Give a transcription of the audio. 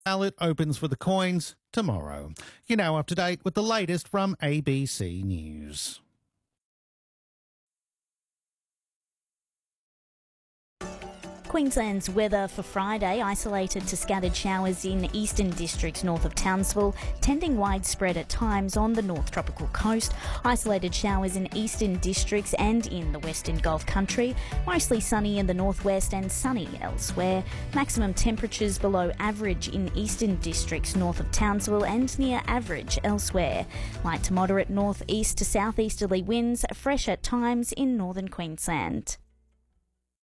Ballot opens for the coins tomorrow. You're now up to date with the latest from ABC News. Queensland's weather for Friday, isolated to scattered showers in eastern districts north of Townsville, tending widespread at times on the North Tropical Coast. Isolated showers in eastern districts and in the Western Gulf Country. Mostly sunny in the northwest and sunny elsewhere. Maximum temperatures below average in eastern districts north of Townsville and near average elsewhere. Light to moderate northeast to southeasterly winds, fresh at times in northern Queensland.